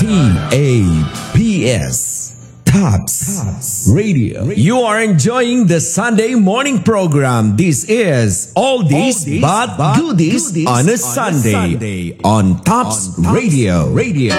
TAPS. Tops Radio. You are enjoying the Sunday morning program. This is Oldies but Goodies on a Sunday on Tops Radio.